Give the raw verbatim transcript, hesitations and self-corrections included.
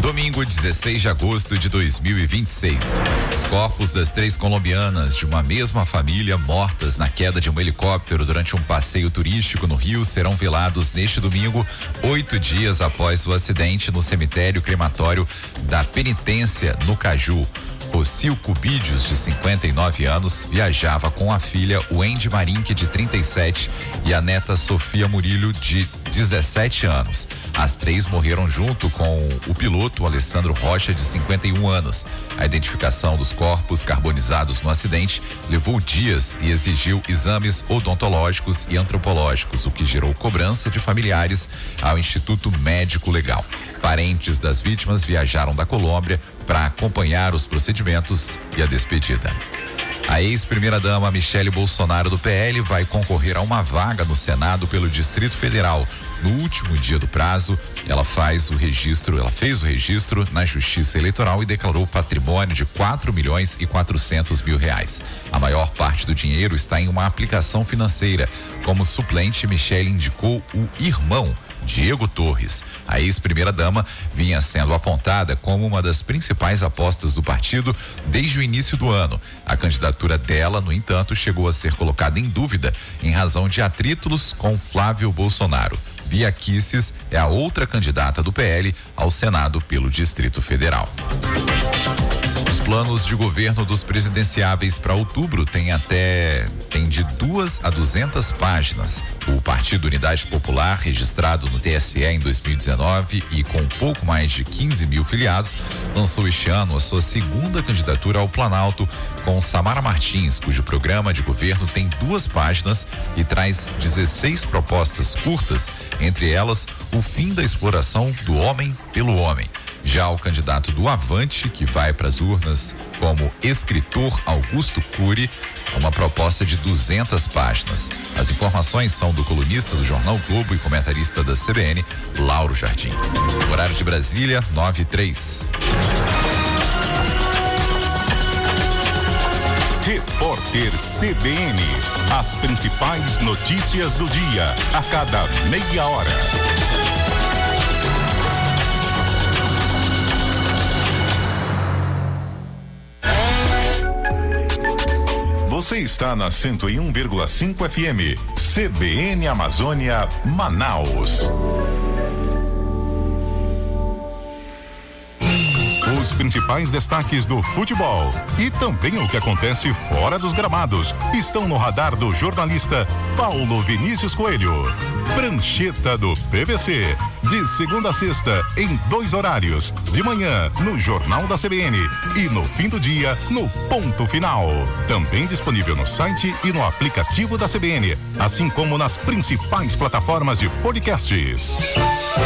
Domingo, dezesseis de agosto de dois mil e vinte e seis. Os corpos das três colombianas de uma mesma família mortas na queda de um helicóptero durante um passeio turístico no Rio serão velados neste domingo, oito dias após o acidente no cemitério crematório da Penitência, no Caju. Rocio Cubídios, de cinquenta e nove anos, viajava com a filha Wendy Marinque, de trinta e sete, e a neta Sofia Murilho, de dezessete anos. As três morreram junto com o piloto Alessandro Rocha, de cinquenta e um anos. A identificação dos corpos carbonizados no acidente levou dias e exigiu exames odontológicos e antropológicos, o que gerou cobrança de familiares ao Instituto Médico Legal. Parentes das vítimas viajaram da Colômbia para acompanhar os procedimentos e a despedida. A ex-primeira-dama Michele Bolsonaro, do P L, vai concorrer a uma vaga no Senado pelo Distrito Federal. No último dia do prazo, ela faz o registro, ela fez o registro na Justiça Eleitoral e declarou patrimônio de quatro milhões e quatrocentos mil reais. A maior parte do dinheiro está em uma aplicação financeira. Como suplente, Michele indicou o irmão Diego Torres. A ex-primeira-dama vinha sendo apontada como uma das principais apostas do partido desde o início do ano. A candidatura dela, no entanto, chegou a ser colocada em dúvida em razão de atritos com Flávio Bolsonaro. Bia Kicis é a outra candidata do P L ao Senado pelo Distrito Federal. Os planos de governo dos presidenciáveis para outubro têm até tem de duas a duzentas páginas. O Partido Unidade Popular, registrado no T S E em dois mil e dezenove e com pouco mais de quinze mil filiados, lançou este ano a sua segunda candidatura ao Planalto com Samara Martins, cujo programa de governo tem duas páginas e traz dezesseis propostas curtas, entre elas o fim da exploração do homem pelo homem. Já o candidato do Avante, que vai para as urnas como escritor Augusto Cury, uma proposta de duzentas páginas. As informações são do colunista do Jornal Globo e comentarista da C B N, Lauro Jardim. Horário de Brasília, nove e três. Repórter C B N. As principais notícias do dia, a cada meia hora. Você está na cento e um vírgula cinco F M, C B N Amazônia, Manaus. Os principais destaques do futebol e também o que acontece fora dos gramados estão no radar do jornalista Paulo Vinícius Coelho. Prancheta do P V C, de segunda a sexta, em dois horários, de manhã no Jornal da C B N e no fim do dia no Ponto Final. Também disponível no site e no aplicativo da C B N, assim como nas principais plataformas de podcasts.